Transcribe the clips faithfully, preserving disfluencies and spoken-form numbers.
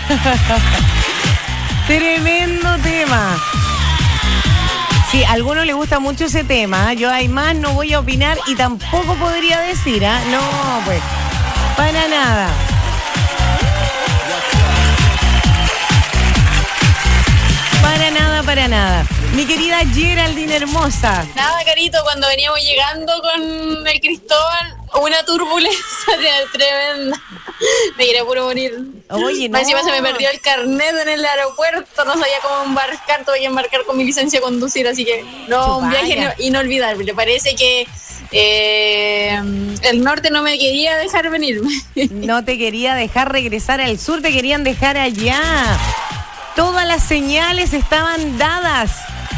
Tremendo tema. Sí, a algunos les gusta mucho ese tema. Yo hay más no voy a opinar y tampoco podría decir, ¿ah? ¿eh? No, pues, para nada. Para nada, para nada. Mi querida Geraldine hermosa. Nada, Carito, cuando veníamos llegando con el Cristóbal, una turbulencia tremenda. Me quería puro morir. Oye, no. Encima se me perdió el carnet en el aeropuerto, no sabía cómo embarcar, tuve que embarcar con mi licencia de conducir, así que no, un viaje inolvidable. Parece que eh, el norte no me quería dejar venirme. No te quería dejar regresar al sur, te querían dejar allá. Todas las señales estaban dadas.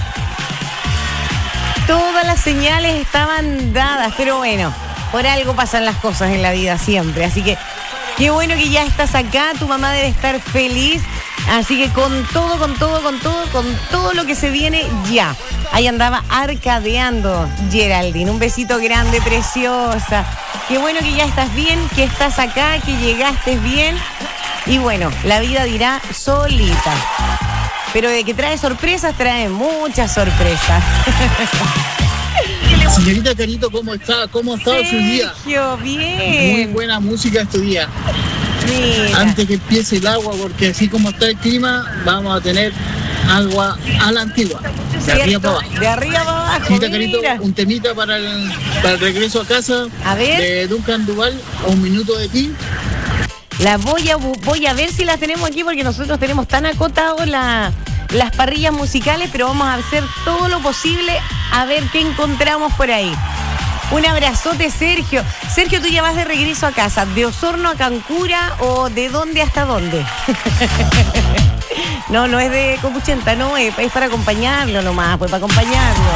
Todas las señales estaban dadas, pero bueno, por algo pasan las cosas en la vida siempre. Así que qué bueno que ya estás acá, tu mamá debe estar feliz. Así que con todo, con todo, con todo, con todo lo que se viene ya. Ahí andaba arcadeando Geraldine. Un besito grande, preciosa. Qué bueno que ya estás bien, que estás acá, que llegaste bien. Y bueno, la vida dirá solita. Pero de que trae sorpresas, trae muchas sorpresas. Señorita Carito, ¿cómo está? ¿Cómo ha estado su día? Sergio, bien. Muy buena música este día. Mira. Antes que empiece el agua, porque así como está el clima, vamos a tener agua a la antigua. De ¿Cierto? arriba para abajo. De arriba para abajo. Señorita Carito, Mira. un temita para el, para el regreso a casa. A ver. De Duncan Duval, a un minuto de ti. La voy a, voy a ver si las tenemos aquí porque nosotros tenemos tan acotado la, las parrillas musicales, pero vamos a hacer todo lo posible a ver qué encontramos por ahí. Un abrazote, Sergio. Sergio, ¿tú ya vas de regreso a casa? ¿De Osorno a Cancura o de dónde hasta dónde? No, no es de Copuchenta, no, es, es para acompañarlo nomás, pues para acompañarlo.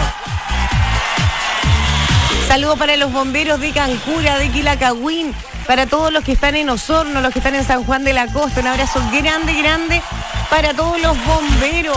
Saludos para los bomberos de Cancura, de Quilacagüín, para todos los que están en Osorno, los que están en San Juan de la Costa. Un abrazo grande, grande para todos los bomberos.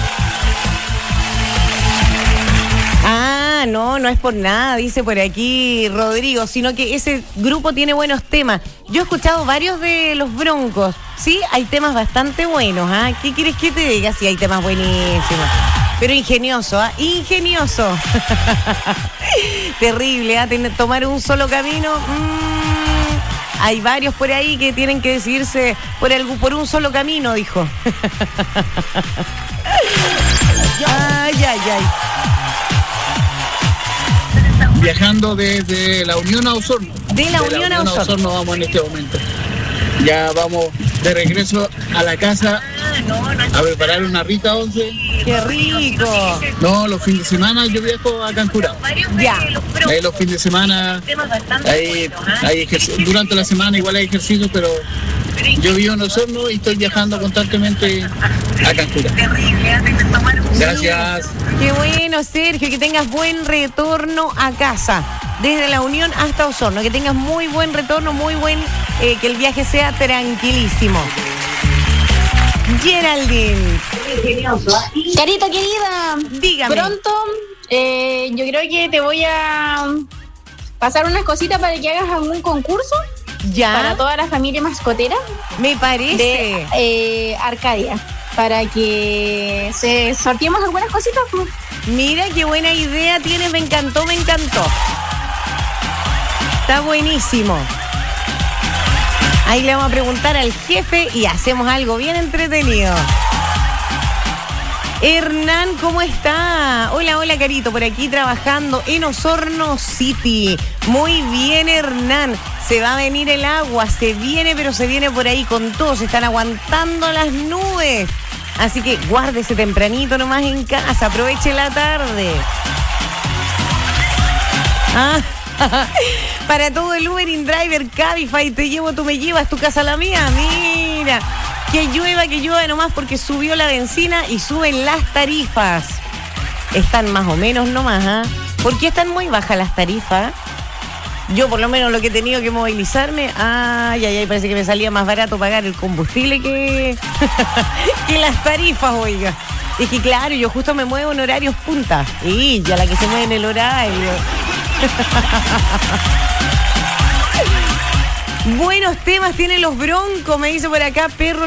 Ah, no, no es por nada, dice por aquí Rodrigo, sino que ese grupo tiene buenos temas. Yo he escuchado varios de los Broncos, sí, hay temas bastante buenos, ¿ah? ¿Qué quieres que te diga? Sí, hay temas buenísimos. Pero ingenioso, ¿ah? Ingenioso. Terrible, ¿ah? Tomar un solo camino. Mmm, hay varios por ahí que tienen que decidirse por, el, por un solo camino, dijo. Ay, ay, ay. Viajando desde la Unión a Osorno. De la, de Unión, la Unión a Osorno. Osorno vamos en este momento. Ya vamos de regreso a la casa a preparar una rica once. ¡Qué rico! No, los fines de semana yo viajo a Cancura. Ya. Ahí los fines de semana, ahí, hay ejerc- durante la semana igual hay ejercicios, pero yo vivo en Osorno y estoy viajando constantemente a Cancura. Gracias. Qué bueno, Sergio, que tengas buen retorno a casa. Desde la Unión hasta Osorno, que tengas muy buen retorno, muy buen, eh, que el viaje sea tranquilísimo. Geraldine. Carita querida, dígame. Pronto, eh, yo creo que te voy a pasar unas cositas para que hagas algún concurso. Ya. Para toda la familia mascotera. Me parece. De eh, Arcadia. Para que se sorteemos algunas cositas. Pues. Mira qué buena idea tienes, me encantó, me encantó. Está buenísimo. Ahí le vamos a preguntar al jefe y hacemos algo bien entretenido. Hernán, ¿cómo está? Hola, hola, Carito, por aquí trabajando en Osorno City. Muy bien, Hernán. Se va a venir el agua, se viene, pero se viene por ahí con todo. Se están aguantando las nubes. Así que guárdese tempranito nomás en casa, aproveche la tarde. Ah, para todo el Uber, InDriver, Cabify, te llevo, tú me llevas, tu casa la mía. Mira, que llueva, que llueva nomás porque subió la benzina y suben las tarifas. Están más o menos nomás, ¿ah? ¿eh? ¿Por qué están muy bajas las tarifas? Yo por lo menos lo que he tenido que movilizarme, ay, ay, ay, parece que me salía más barato pagar el combustible que, que las tarifas, oiga. Es que claro, yo justo me muevo en horarios punta. Y ya la que se mueve en el horario. Buenos temas tienen los Broncos, me dice por acá, perro.